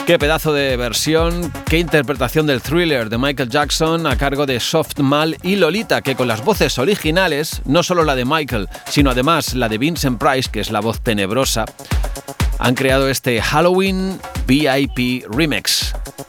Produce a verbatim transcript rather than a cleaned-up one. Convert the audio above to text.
Qué pedazo de versión, qué interpretación del Thriller de Michael Jackson a cargo de Soft Mal y Lolita, que con las voces originales, no solo la de Michael, sino además la de Vincent Price, que es la voz tenebrosa, han creado este Halloween V I P Remix.